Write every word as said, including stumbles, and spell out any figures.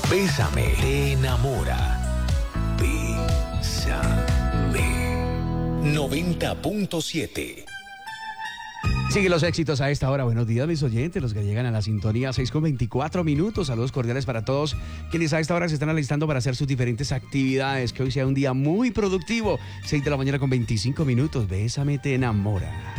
Bésame, te enamora. Bésame. noventa punto siete. Sigue los éxitos a esta hora. Buenos días, mis oyentes, los que llegan a la sintonía, seis con veinticuatro minutos. Saludos cordiales para todos quienes a esta hora se están alistando para hacer sus diferentes actividades. Que hoy sea un día muy productivo. seis de la mañana con veinticinco minutos. Bésame, te enamora.